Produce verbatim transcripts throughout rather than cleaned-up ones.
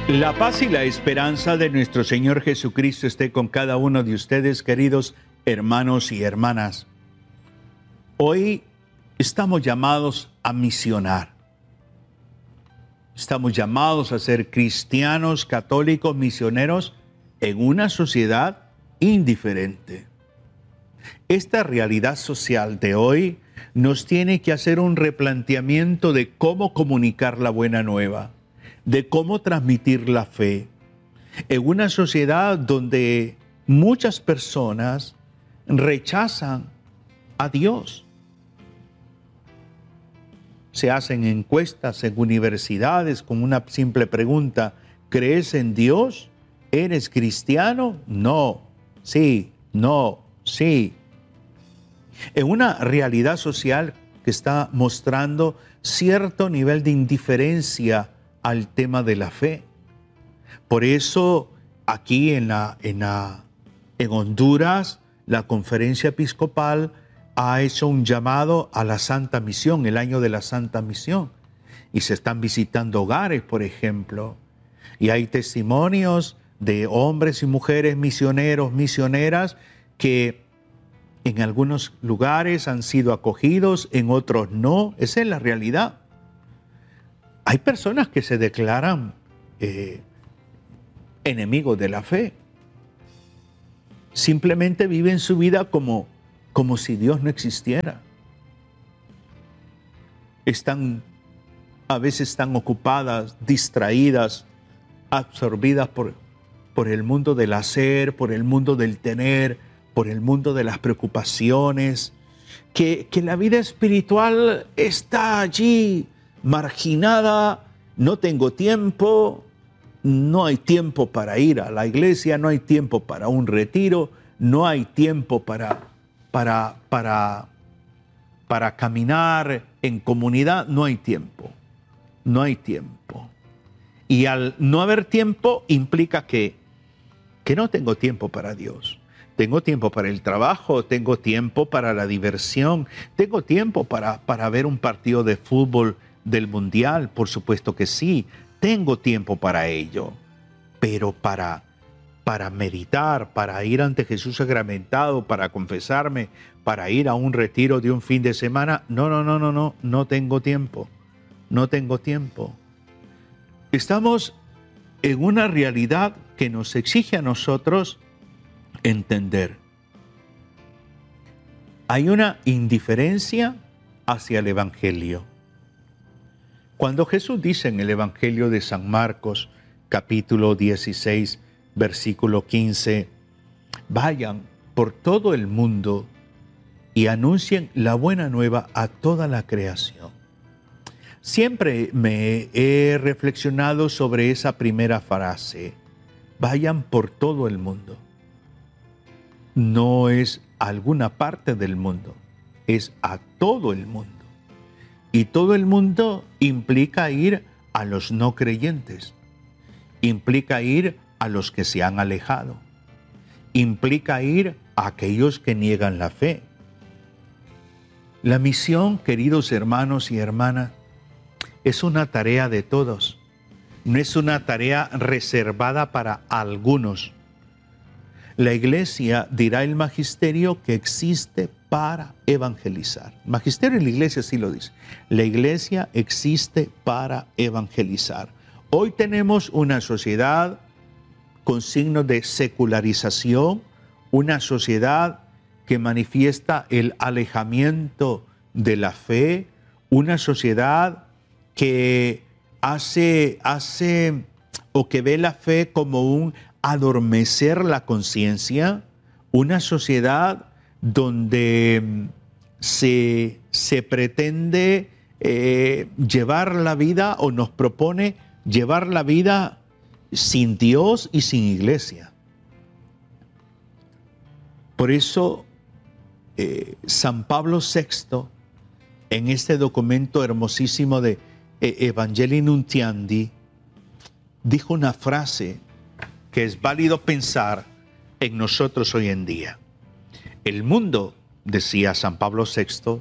La paz y la esperanza de nuestro Señor Jesucristo esté con cada uno de ustedes, queridos hermanos y hermanas. Hoy estamos llamados a misionar. Estamos llamados a ser cristianos, católicos, misioneros en una sociedad indiferente. Esta realidad social de hoy nos tiene que hacer un replanteamiento de cómo comunicar la buena nueva, de cómo transmitir la fe. En una sociedad donde muchas personas rechazan a Dios. Se hacen encuestas en universidades con una simple pregunta: ¿crees en Dios? ¿Eres cristiano? No, sí, no, sí. En una realidad social que está mostrando cierto nivel de indiferencia al tema de la fe. Por eso aquí en, la, en, la, en Honduras la Conferencia Episcopal ha hecho un llamado a la Santa Misión, el año de la Santa Misión. Y se están visitando hogares, por ejemplo. Y hay testimonios de hombres y mujeres misioneros, misioneras, que en algunos lugares han sido acogidos, en otros no. Esa es la realidad. Hay personas que se declaran eh, enemigos de la fe. Simplemente viven su vida como, como si Dios no existiera. Están, a veces están ocupadas, distraídas, absorbidas por, por el mundo del hacer, por el mundo del tener, por el mundo de las preocupaciones, que, que la vida espiritual está allí, marginada. No tengo tiempo, no hay tiempo para ir a la iglesia, no hay tiempo para un retiro, no hay tiempo para, para, para, para caminar en comunidad, no hay tiempo, no hay tiempo. Y al no haber tiempo implica que, que no tengo tiempo para Dios. Tengo tiempo para el trabajo, tengo tiempo para la diversión, tengo tiempo para, para ver un partido de fútbol del mundial, por supuesto que sí, tengo tiempo para ello, pero para, para meditar, para ir ante Jesús sacramentado, para confesarme, para ir a un retiro de un fin de semana, no, no, no, no, no, no tengo tiempo, no tengo tiempo. Estamos en una realidad que nos exige a nosotros entender. Hay una indiferencia hacia el Evangelio. Cuando Jesús dice en el Evangelio de San Marcos, capítulo dieciséis, versículo quince, vayan por todo el mundo y anuncien la buena nueva a toda la creación. Siempre me he reflexionado sobre esa primera frase, vayan por todo el mundo. No es alguna parte del mundo, es a todo el mundo. Y todo el mundo implica ir a los no creyentes, implica ir a los que se han alejado, implica ir a aquellos que niegan la fe. La misión, queridos hermanos y hermanas, es una tarea de todos, no es una tarea reservada para algunos. La Iglesia, dirá el magisterio, que existe para evangelizar. El magisterio de la Iglesia sí lo dice. La Iglesia existe para evangelizar. Hoy tenemos una sociedad con signos de secularización, una sociedad que manifiesta el alejamiento de la fe, una sociedad que hace, hace o que ve la fe como un adormecer la conciencia, una sociedad donde se, se pretende eh, llevar la vida o nos propone llevar la vida sin Dios y sin iglesia. Por eso eh, San Pablo sexto, en este documento hermosísimo de eh, Evangelii Nuntiandi, dijo una frase que es válido pensar en nosotros hoy en día. El mundo, decía San Pablo sexto,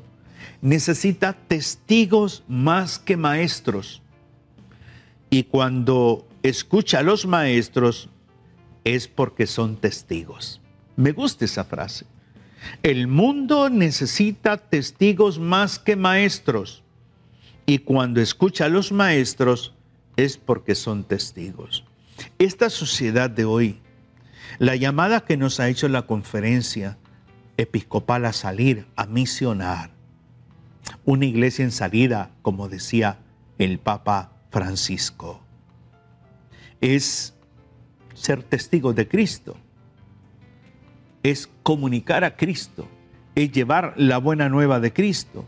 necesita testigos más que maestros. Y cuando escucha a los maestros, es porque son testigos. Me gusta esa frase. El mundo necesita testigos más que maestros. Y cuando escucha a los maestros, es porque son testigos. Esta sociedad de hoy, la llamada que nos ha hecho la conferencia episcopal a salir, a misionar, una iglesia en salida, como decía el Papa Francisco, es ser testigo de Cristo, es comunicar a Cristo, es llevar la buena nueva de Cristo.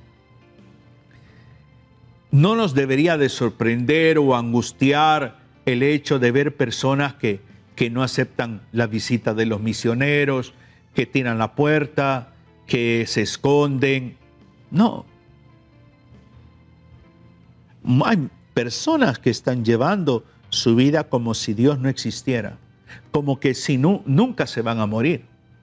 No nos debería de sorprender o angustiar el hecho de ver personas que, que no aceptan la visita de los misioneros, que tiran la puerta, que se esconden. No. Hay personas que están llevando su vida como si Dios no existiera, como que si no, nunca se van a morir.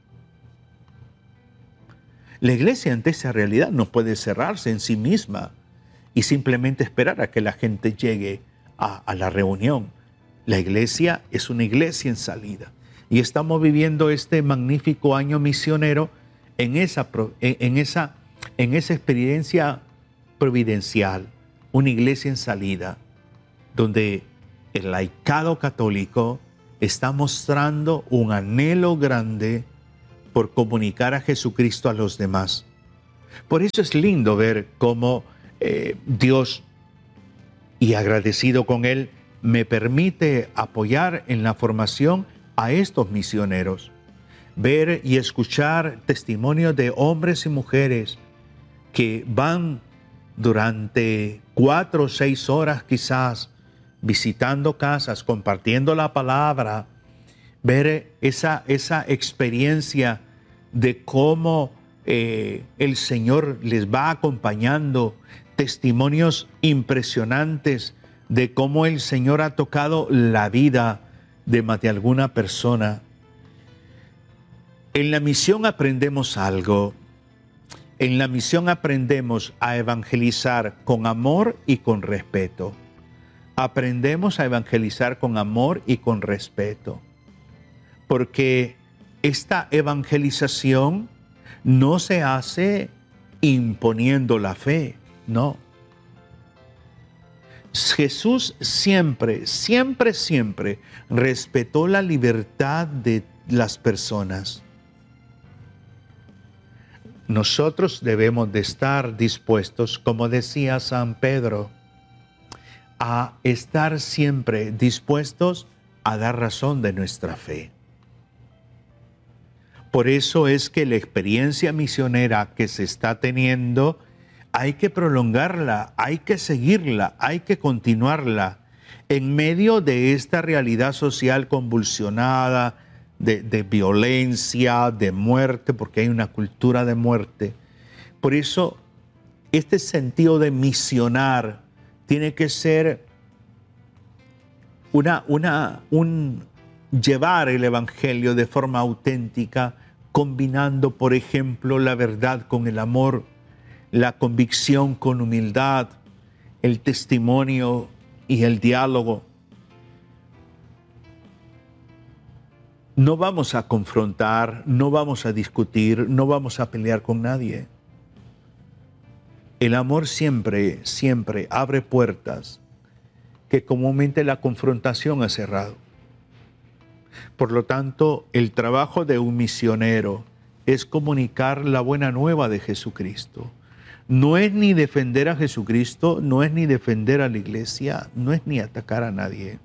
La iglesia ante esa realidad no puede cerrarse en sí misma y simplemente esperar a que la gente llegue a, a la reunión. La iglesia es una iglesia en salida y estamos viviendo este magnífico año misionero en esa, en esa, en esa experiencia providencial, una iglesia en salida, donde el laicado católico está mostrando un anhelo grande por comunicar a Jesucristo a los demás. Por eso es lindo ver cómo eh, Dios, y agradecido con Él, me permite apoyar en la formación a estos misioneros. Ver y escuchar testimonios de hombres y mujeres que van durante cuatro o seis horas quizás visitando casas, compartiendo la palabra, ver esa, esa experiencia de cómo eh, el Señor les va acompañando, testimonios impresionantes de cómo el Señor ha tocado la vida de más de alguna persona. En la misión aprendemos algo. En la misión aprendemos a evangelizar con amor y con respeto. Aprendemos a evangelizar con amor y con respeto. Porque esta evangelización no se hace imponiendo la fe, no. Jesús siempre, siempre, siempre respetó la libertad de las personas. Nosotros debemos de estar dispuestos, como decía San Pedro, a estar siempre dispuestos a dar razón de nuestra fe. Por eso es que la experiencia misionera que se está teniendo hay que prolongarla, hay que seguirla, hay que continuarla en medio de esta realidad social convulsionada, de, de violencia, de muerte, porque hay una cultura de muerte. Por eso, este sentido de misionar tiene que ser una, una, un llevar el Evangelio de forma auténtica, combinando, por ejemplo, la verdad con el amor, la convicción con humildad, el testimonio y el diálogo. No vamos a confrontar, no vamos a discutir, no vamos a pelear con nadie. El amor siempre, siempre abre puertas que comúnmente la confrontación ha cerrado. Por lo tanto, el trabajo de un misionero es comunicar la buena nueva de Jesucristo. No es ni defender a Jesucristo, no es ni defender a la iglesia, no es ni atacar a nadie.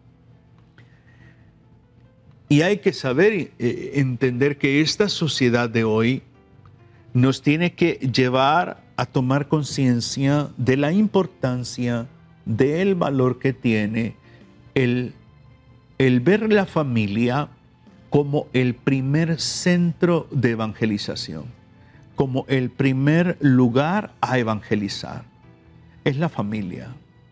Y hay que saber eh, entender que esta sociedad de hoy nos tiene que llevar a tomar conciencia de la importancia, del valor que tiene el, el ver la familia como el primer centro de evangelización, como el primer lugar a evangelizar. Es la familia.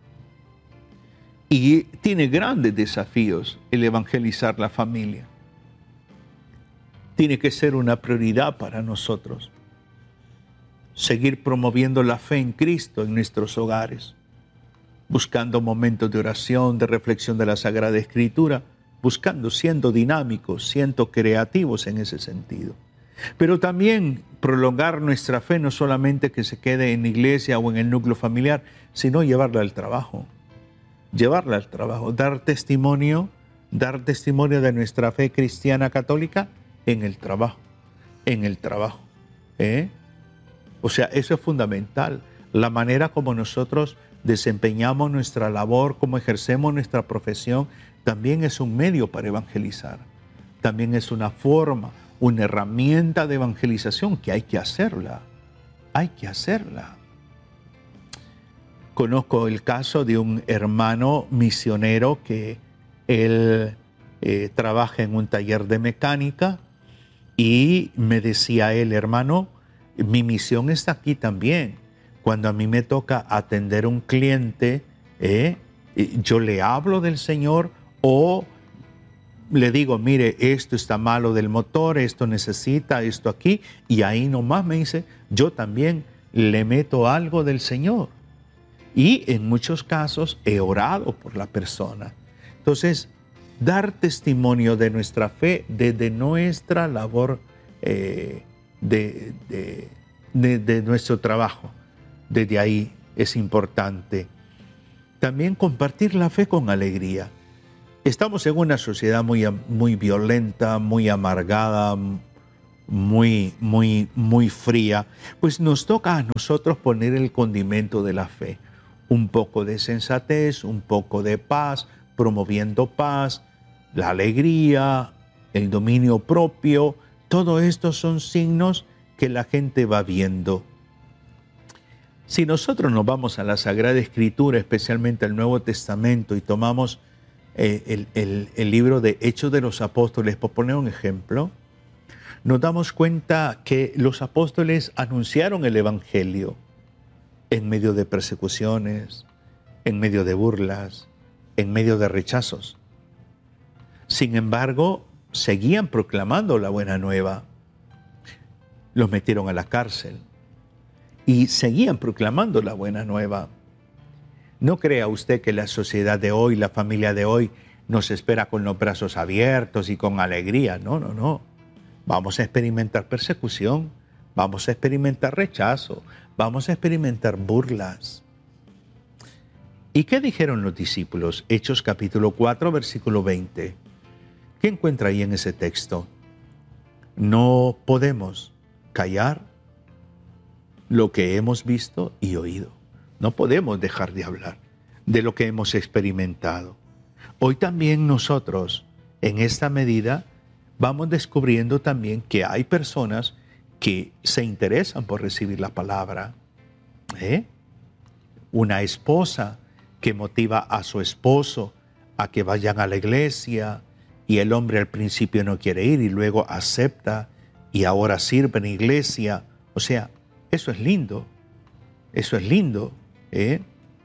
Y tiene grandes desafíos el evangelizar la familia. Tiene que ser una prioridad para nosotros. Seguir promoviendo la fe en Cristo en nuestros hogares. buscando momentos de oración, de reflexión de la Sagrada Escritura, buscando, siendo dinámicos, siendo creativos en ese sentido. Pero también prolongar nuestra fe no solamente que se quede en la iglesia o en el núcleo familiar, sino llevarla al trabajo. Llevarla al trabajo, dar testimonio, dar testimonio de nuestra fe cristiana católica en el trabajo, en el trabajo. ¿eh? O sea, eso es fundamental. La manera como nosotros desempeñamos nuestra labor, como ejercemos nuestra profesión, también es un medio para evangelizar. También es una forma, una herramienta de evangelización que hay que hacerla. Hay que hacerla. Conozco el caso de un hermano misionero que él eh, trabaja en un taller de mecánica y me decía él, hermano, mi misión está aquí también. Cuando a mí me toca atender a un cliente, eh, yo le hablo del Señor o le digo, mire, esto está malo del motor, esto necesita, esto aquí, y ahí nomás me dice, yo también le meto algo del Señor. Y en muchos casos he orado por la persona. Entonces, dar testimonio de nuestra fe desde nuestra labor eh, de, de, de, de nuestro trabajo, desde ahí es importante. También compartir la fe con alegría. Estamos en una sociedad muy, muy violenta, muy amargada, muy, muy, muy fría. Pues nos toca a nosotros poner el condimento de la fe. Un poco de sensatez, un poco de paz, promoviendo paz, la alegría, el dominio propio. Todo esto son signos que la gente va viendo. Si nosotros nos vamos a la Sagrada Escritura, especialmente al Nuevo Testamento, y tomamos eh, el, el, el libro de Hechos de los Apóstoles, por poner un ejemplo, nos damos cuenta que los apóstoles anunciaron el Evangelio en medio de persecuciones, en medio de burlas, en medio de rechazos. Sin embargo, seguían proclamando la buena nueva. Los metieron a la cárcel y seguían proclamando la buena nueva. No crea usted que la sociedad de hoy, la familia de hoy, nos espera con los brazos abiertos y con alegría. No, no, no. Vamos a experimentar persecución, vamos a experimentar rechazo, vamos a experimentar burlas. ¿Y qué dijeron los discípulos? Hechos capítulo cuatro, versículo veinte. ¿Qué encuentra ahí en ese texto? No podemos callar lo que hemos visto y oído. No podemos dejar de hablar de lo que hemos experimentado. Hoy también nosotros, en esta medida, vamos descubriendo también que hay personas que se interesan por recibir la palabra. ¿Eh? Una esposa que motiva a su esposo a que vayan a la iglesia y el hombre al principio no quiere ir y luego acepta y ahora sirve en la iglesia. O sea, eso es lindo. Eso es lindo. ¿eh?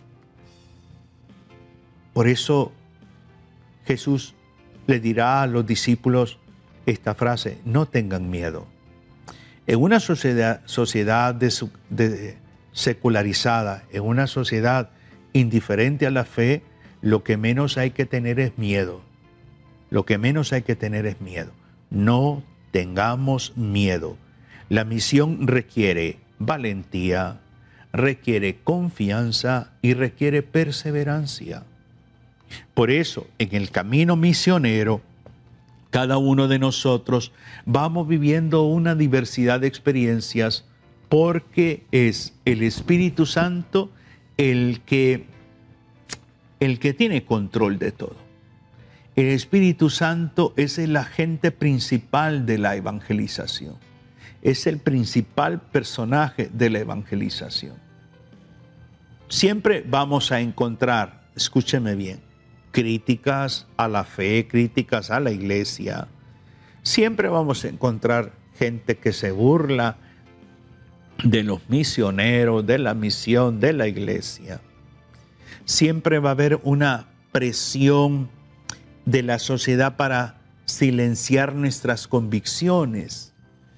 Por eso Jesús le dirá a los discípulos esta frase, no tengan miedo. En una sociedad, sociedad de, de, secularizada, en una sociedad indiferente a la fe, lo que menos hay que tener es miedo. Lo que menos hay que tener es miedo. No tengamos miedo. La misión requiere valentía, requiere confianza y requiere perseverancia. Por eso, en el camino misionero, cada uno de nosotros vamos viviendo una diversidad de experiencias porque es el Espíritu Santo el que, el que tiene control de todo. El Espíritu Santo es el agente principal de la evangelización. Es el principal personaje de la evangelización. Siempre vamos a encontrar, escúcheme bien, críticas a la fe, críticas a la iglesia. Siempre vamos a encontrar gente que se burla de los misioneros, de la misión, de la iglesia. Siempre va a haber una presión de la sociedad para silenciar nuestras convicciones.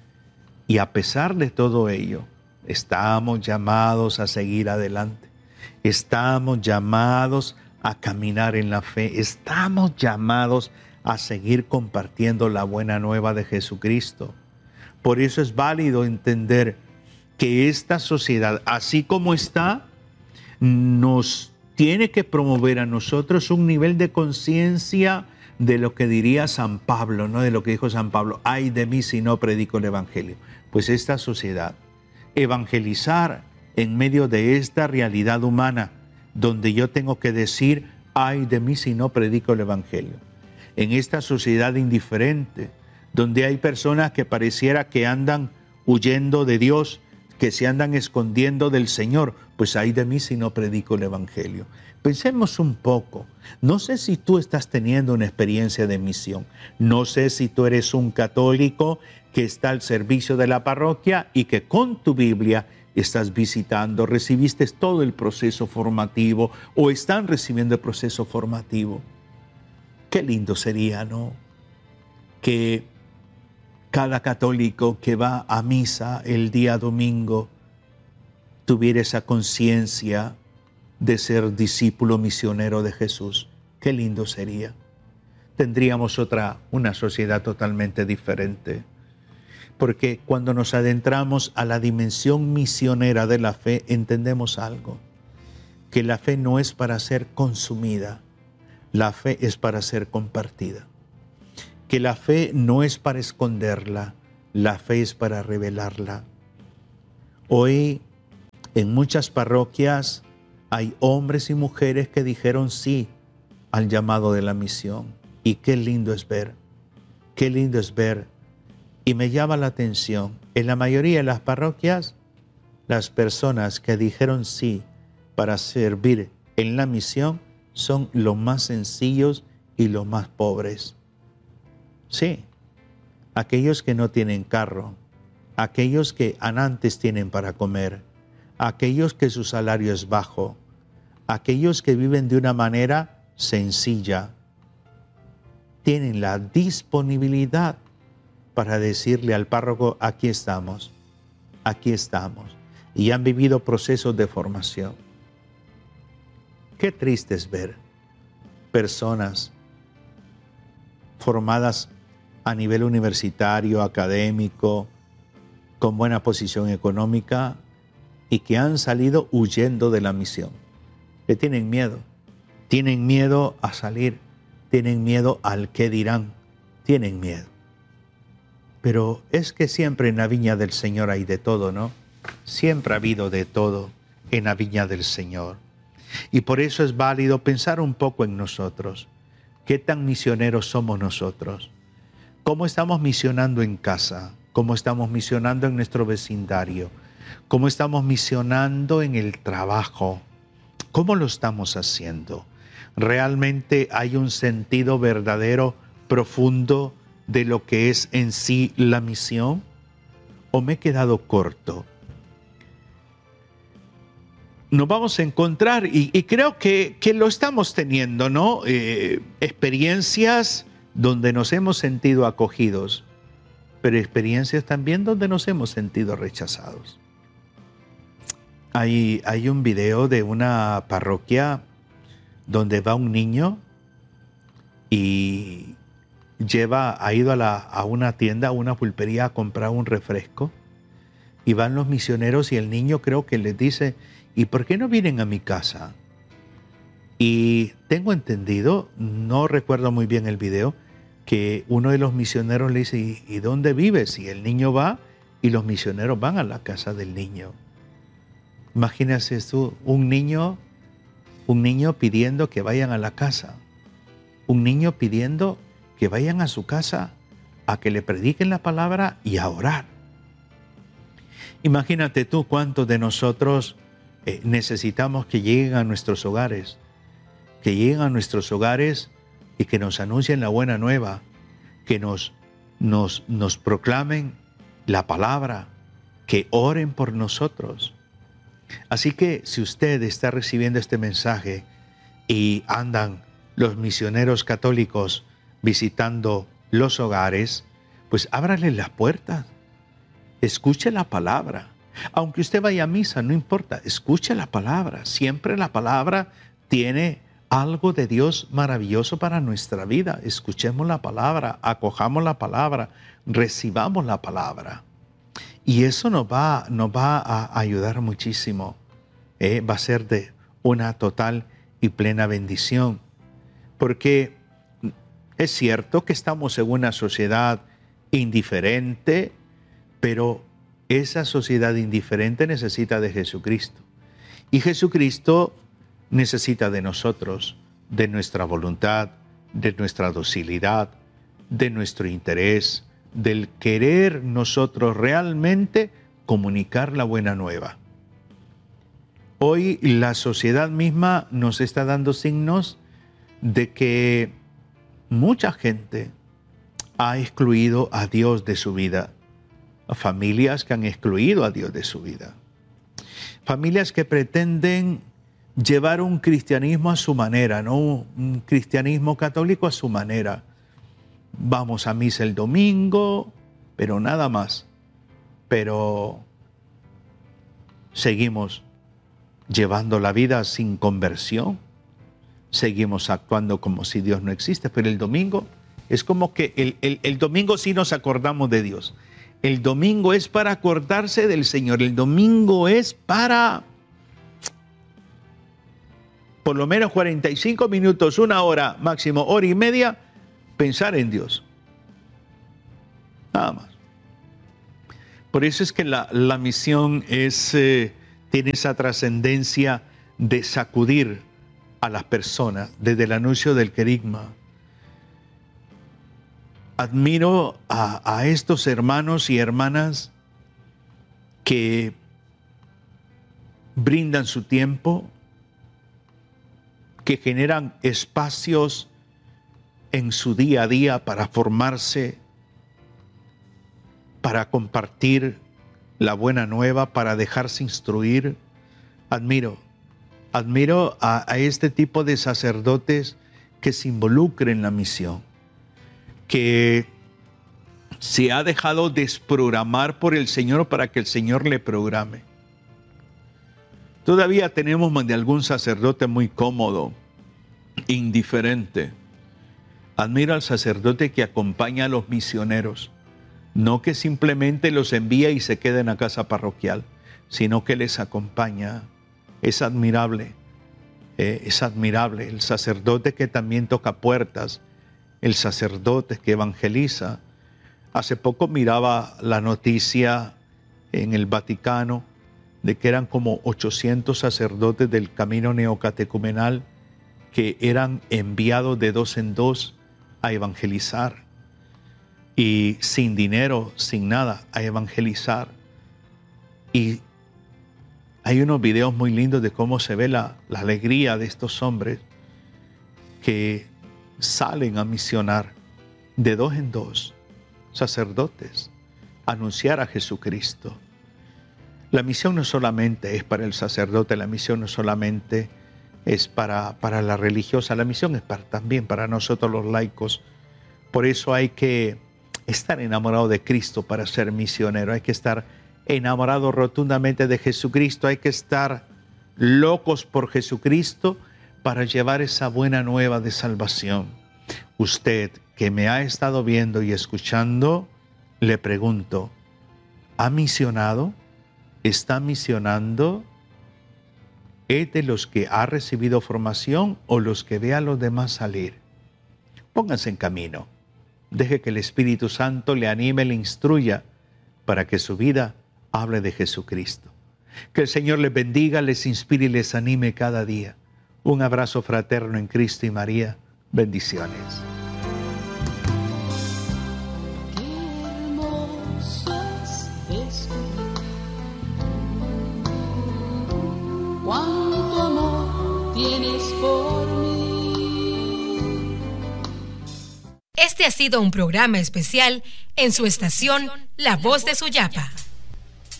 Y a pesar de todo ello, estamos llamados a seguir adelante. Estamos llamados a caminar en la fe. Estamos llamados a seguir compartiendo la buena nueva de Jesucristo. Por eso es válido entender que esta sociedad, así como está, nos tiene que promover a nosotros un nivel de conciencia de lo que diría San Pablo, ¿no? De lo que dijo San Pablo: ay de mí si no predico el evangelio. Pues esta sociedad, evangelizar en medio de esta realidad humana, donde yo tengo que decir: ay de mí si no predico el evangelio. En esta sociedad indiferente, donde hay personas que pareciera que andan huyendo de Dios, que se andan escondiendo del Señor, pues ay de mí si no predico el evangelio. Pensemos un poco. No sé si tú estás teniendo una experiencia de misión. No sé si tú eres un católico que está al servicio de la parroquia y que con tu Biblia estás visitando, recibiste todo el proceso formativo o están recibiendo el proceso formativo. Qué lindo sería, ¿no? Que cada católico que va a misa el día domingo tuviera esa conciencia de ser discípulo misionero de Jesús. Qué lindo sería. Tendríamos otra, una sociedad totalmente diferente. Porque cuando nos adentramos a la dimensión misionera de la fe, entendemos algo: que la fe no es para ser consumida, la fe es para ser compartida. Que la fe no es para esconderla, la fe es para revelarla. Hoy, en muchas parroquias, hay hombres y mujeres que dijeron sí al llamado de la misión. Y qué lindo es ver, qué lindo es ver. Y me llama la atención, en la mayoría de las parroquias, las personas que dijeron sí para servir en la misión son los más sencillos y los más pobres. Sí, aquellos que no tienen carro, aquellos que antes tienen para comer, aquellos que su salario es bajo, aquellos que viven de una manera sencilla, tienen la disponibilidad para decirle al párroco: aquí estamos, aquí estamos, y han vivido procesos de formación. Qué triste es ver personas formadas a nivel universitario, académico, con buena posición económica y que han salido huyendo de la misión. Que tienen miedo, tienen miedo a salir, tienen miedo al qué dirán, tienen miedo. Pero es que siempre en la viña del Señor hay de todo, ¿no? Siempre ha habido de todo en la viña del Señor. Y por eso es válido pensar un poco en nosotros. ¿Qué tan misioneros somos nosotros? ¿Cómo estamos misionando en casa? ¿Cómo estamos misionando en nuestro vecindario? ¿Cómo estamos misionando en el trabajo? ¿Cómo lo estamos haciendo? ¿Realmente hay un sentido verdadero, profundo de lo que es en sí la misión? ¿O me he quedado corto? Nos vamos a encontrar, y, y creo que, que lo estamos teniendo, ¿no? Eh, experiencias donde nos hemos sentido acogidos, pero experiencias también donde nos hemos sentido rechazados. Hay, hay un video de una parroquia donde va un niño y lleva, ha ido a, la, a una tienda, a una pulpería a comprar un refresco, y van los misioneros y el niño creo que les dice: ¿y por qué no vienen a mi casa? Y tengo entendido, no recuerdo muy bien el video, que uno de los misioneros le dice: ¿y, y dónde vives? Y el niño va y los misioneros van a la casa del niño. Imagínate tú, un niño, un niño pidiendo que vayan a la casa. Un niño pidiendo que vayan a su casa a que le prediquen la palabra y a orar. Imagínate tú cuántos de nosotros eh, necesitamos que lleguen a nuestros hogares, que lleguen a nuestros hogares y que nos anuncien la buena nueva, que nos, nos, nos proclamen la palabra, que oren por nosotros. Así que si usted está recibiendo este mensaje y andan los misioneros católicos visitando los hogares, pues ábrale las puertas, escuche la palabra, Aunque usted vaya a misa, no importa, escuche la palabra. Siempre la palabra tiene algo de Dios maravilloso para nuestra vida. Escuchemos la palabra, acojamos la palabra, recibamos la palabra. Y eso nos va, nos va a ayudar muchísimo. Eh, va a ser de una total y plena bendición. Porque es cierto que estamos en una sociedad indiferente, pero esa sociedad indiferente necesita de Jesucristo. Y Jesucristo necesita de nosotros, de nuestra voluntad, de nuestra docilidad, de nuestro interés, del querer nosotros realmente comunicar la buena nueva. Hoy la sociedad misma nos está dando signos de que mucha gente ha excluido a Dios de su vida. Familias que han excluido a Dios de su vida. Familias que pretenden llevar un cristianismo a su manera, ¿no? Un cristianismo católico a su manera. Vamos a misa el domingo, pero nada más. Pero seguimos llevando la vida sin conversión. Seguimos actuando como si Dios no existe, pero el domingo es como que el, el, el domingo sí nos acordamos de Dios. El domingo es para acordarse del Señor. El domingo es para por lo menos cuarenta y cinco minutos, una hora, máximo hora y media, pensar en Dios. Nada más. Por eso es que la, la misión es, eh, tiene esa trascendencia de sacudir a las personas desde el anuncio del querigma. Admiro a, a estos hermanos y hermanas que brindan su tiempo, que generan espacios en su día a día para formarse, para compartir la buena nueva, para dejarse instruir. Admiro, admiro a, a este tipo de sacerdotes que se involucren en la misión, que se ha dejado desprogramar por el Señor para que el Señor le programe. Todavía tenemos de algún sacerdote muy cómodo, indiferente. Admiro al sacerdote que acompaña a los misioneros, no que simplemente los envía y se queda en la casa parroquial, sino que les acompaña. Es admirable, eh, es admirable. El sacerdote que también toca puertas, el sacerdote que evangeliza. Hace poco miraba la noticia en el Vaticano de que eran como ochocientos sacerdotes del camino neocatecumenal que eran enviados de dos en dos a evangelizar. Y sin dinero, sin nada, a evangelizar. Y hay unos videos muy lindos de cómo se ve la, la alegría de estos hombres que salen a misionar de dos en dos, sacerdotes, a anunciar a Jesucristo. La misión no solamente es para el sacerdote, la misión no solamente es para, para la religiosa, la misión es para, también para nosotros los laicos. Por eso hay que estar enamorado de Cristo para ser misionero, hay que estar enamorado rotundamente de Jesucristo, hay que estar locos por Jesucristo para llevar esa buena nueva de salvación. Usted que me ha estado viendo y escuchando, le pregunto, ¿ha misionado? ¿Está misionando? ¿Es de los que ha recibido formación o los que ve a los demás salir? Pónganse en camino. Deje que el Espíritu Santo le anime, le instruya para que su vida hable de Jesucristo. Que el Señor les bendiga, les inspire y les anime cada día. Un abrazo fraterno en Cristo y María. Bendiciones. Cuánto amor tienes por mí. Este ha sido un programa especial en su estación La Voz de Suyapa.